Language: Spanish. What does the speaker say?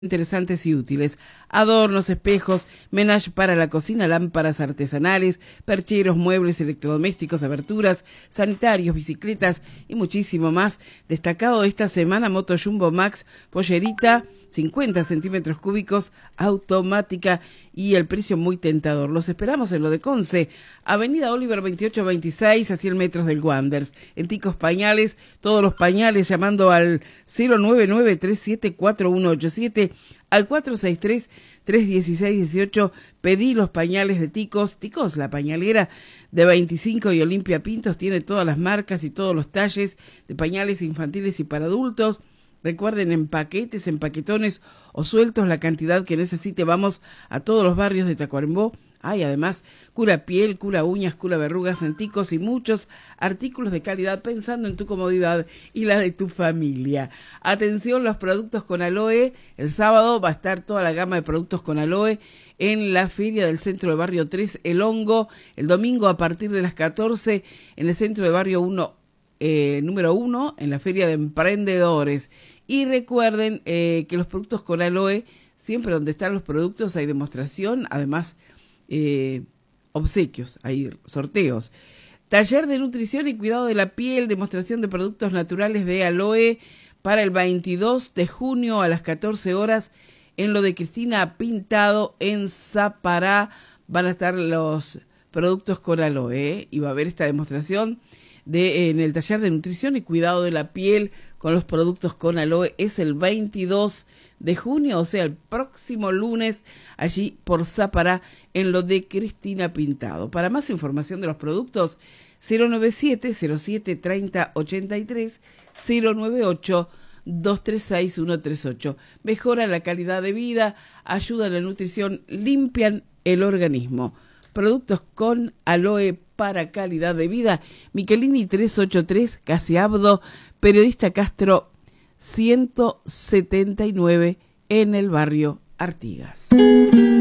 interesantes y útiles. Adornos, espejos, menage para la cocina, lámparas artesanales, percheros, muebles, electrodomésticos, aberturas, sanitarios, bicicletas y muchísimo más. Destacado esta semana, Moto Jumbo Max, pollerita, 50 centímetros cúbicos, automática y el precio muy tentador. Los esperamos en lo de Conce, Avenida Oliver 2826, a 100 metros del Wanders. En Ticos Pañales, todos los pañales, llamando al 099-374187, al 463-316-18. Pedí los pañales de Ticos. Ticos, la pañalera de 25 y Olimpia Pintos, tiene todas las marcas y todos los talles de pañales infantiles y para adultos. Recuerden, en paquetes, en paquetones o sueltos, la cantidad que necesite. Vamos a todos los barrios de Tacuarembó. Hay además cura piel, cura uñas, cura verrugas en Ticos y muchos artículos de calidad pensando en tu comodidad y la de tu familia. Atención, los productos con aloe. El sábado va a estar toda la gama de productos con aloe en la feria del centro de Barrio 3, El Hongo. El domingo a partir de las 14 en el centro de Barrio 1, número 1, en la feria de emprendedores. Y recuerden que los productos con aloe, siempre donde están los productos hay demostración, además obsequios, hay sorteos. Taller de nutrición y cuidado de la piel, demostración de productos naturales de aloe para el 22 de junio a las 14 horas en lo de Cristina Pintado en Zapará. Van a estar los productos con aloe y va a haber esta demostración en el taller de nutrición y cuidado de la piel con los productos con aloe. Es el 22 de junio, o sea, el próximo lunes, allí por Zapará, en lo de Cristina Pintado. Para más información de los productos, 097-07-30-83, 098-236-138. Mejora la calidad de vida, ayuda a la nutrición, limpian el organismo. Productos con aloe para calidad de vida. Michelini 383, Casi Abdo, Periodista Castro 179, en el barrio Artigas.